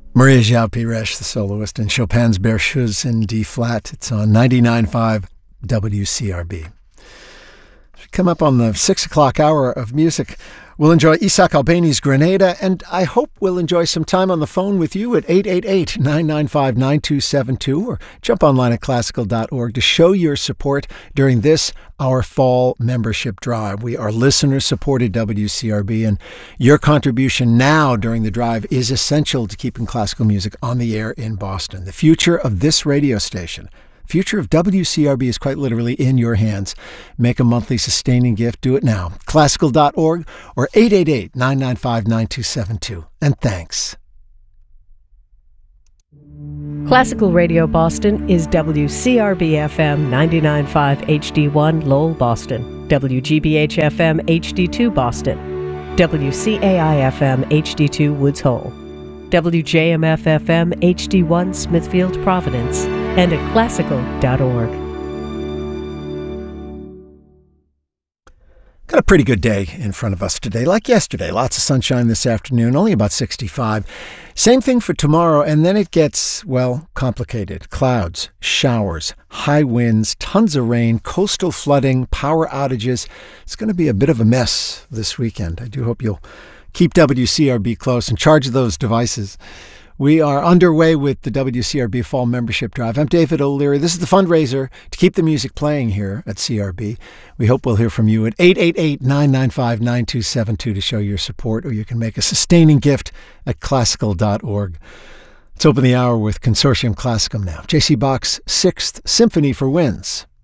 Maria João Pires, the soloist, and Chopin's Berceuse in D flat. It's on 99.5 WCRB. As we come up on the 6 o'clock hour of music, we'll enjoy Isaac Albeni's Grenada, and I hope we'll enjoy some time on the phone with you at 888-995-9272, or jump online at classical.org to show your support during this, our fall membership drive. We are listener-supported WCRB, and your contribution now during the drive is essential to keeping classical music on the air in Boston. The future of this radio station, future of WCRB, is quite literally in your hands. Make a monthly sustaining gift. Do it now. Classical.org or 888-995-9272. And thanks. Classical Radio Boston is WCRB-FM 99.5 HD1 Lowell, Boston, WGBH-FM HD2 Boston, WCAI-FM HD2 Woods Hole, WJMF-FM HD1 Smithfield, Providence, and at classical.org. Got a pretty good day in front of us today, like yesterday. Lots of sunshine this afternoon, only about 65. Same thing for tomorrow, and then it gets, well, complicated. Clouds, showers, high winds, tons of rain, coastal flooding, power outages. It's going to be a bit of a mess this weekend. I do hope you'll keep WCRB close and charge those devices. We are underway with the WCRB Fall Membership Drive. I'm David O'Leary. This is the fundraiser to keep the music playing here at CRB. We hope we'll hear from you at 888-995-9272 to show your support, or you can make a sustaining gift at classical.org. Let's open the hour with Consortium Classicum now. J.C. Bach's Sixth Symphony for Winds.